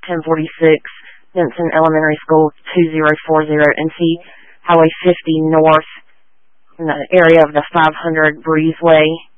1046 Benson Elementary School 2040 and see Highway 50 north in the area of the 500 Breezeway